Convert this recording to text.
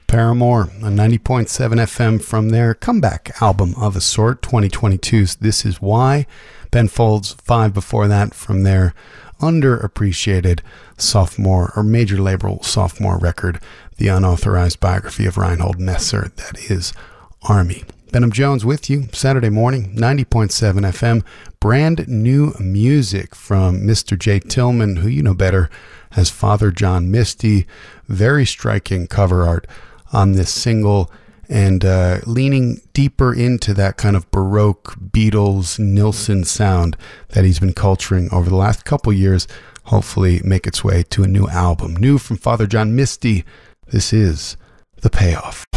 Paramore on 90.7 FM from their comeback album of a sort, 2022's This Is Why. Ben Folds, 5 before that from their underappreciated sophomore or major label sophomore record, the unauthorized biography of Reinhold Messer, that is Army. Benham Jones with you Saturday morning, 90.7 FM. Brand new music from Mr. Jay Tillman, who you know better as Father John Misty. Very striking cover art on this single, and leaning deeper into that kind of Baroque Beatles Nilsson sound that he's been culturing over the last couple years. Hopefully make its way to a new album. New from Father John Misty, this is The Payoff.